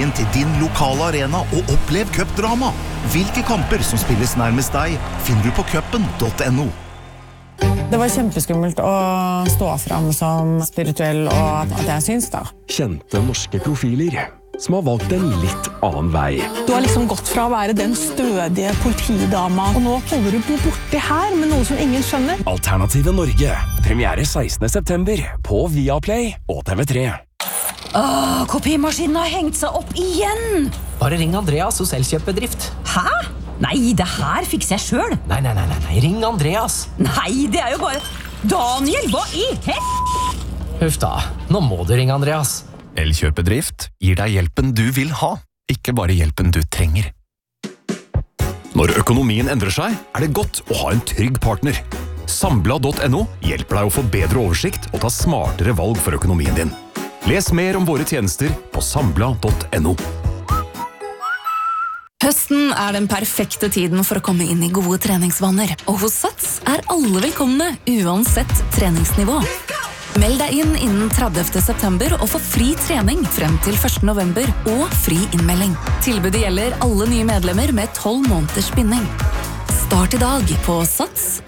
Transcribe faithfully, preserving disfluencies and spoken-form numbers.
veien til din lokale arena og opplev cupdrama. Hvilke kamper som spilles nærmest deg, finner du på cupen punktum no. Det var kjempeskummelt å stå frem som spirituell, og at jeg syns da. Kjente norske profiler som har valgt en litt annen vei. Du har liksom gått fra å være den stødige politidama, og nå holder du på borti her med noe som ingen skjønner. Alternative Norge. Premiere sekstende september på Viaplay og T V tre. Åh, kopimaskinen har hengt seg opp igjen! Bare ring Andreas hos Elkjøp-bedrift. Hæ? Nei, det her fikser jeg selv. Nei, nei, nei, nei, nei, ring Andreas. Nei, det er jo bare... Daniel, hva i hel... Huff da, nå må du ringe Andreas. Elkjøp-bedrift gir deg hjelpen du vil ha, ikke bare hjelpen du trenger. Når økonomien endrer seg, er det godt å ha en trygg partner. Sambla punktum no hjelper deg å få bedre oversikt og ta smartere valg for økonomien din. Les mer om våre tjenester på sambla punktum no. Høsten er den perfekte tiden for å komme inn i gode treningsvaner, og hos Sats er alle velkomne, uansett treningsnivå. Meld deg inn innen tredivte september og få fri trening frem til første november og fri innmelding. Tilbudet gjelder alle nye medlemmer med tolv måneders binding. Start i dag på sats